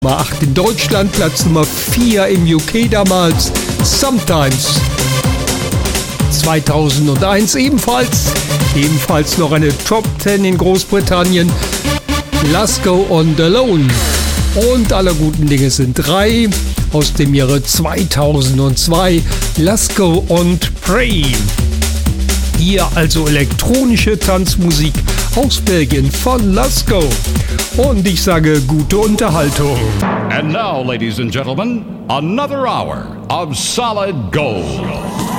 Nummer 8 in Deutschland, Platz Nummer 4 im UK damals, Sometimes. 2001 ebenfalls noch eine Top 10 in Großbritannien, Glasgow on the Lone. Und aller guten Dinge sind 3 aus dem Jahre 2002, Glasgow und Pray. Hier also elektronische Tanzmusik aus Belgien von Glasgow. Und ich sage gute Unterhaltung. And now, ladies and gentlemen, another hour of solid gold.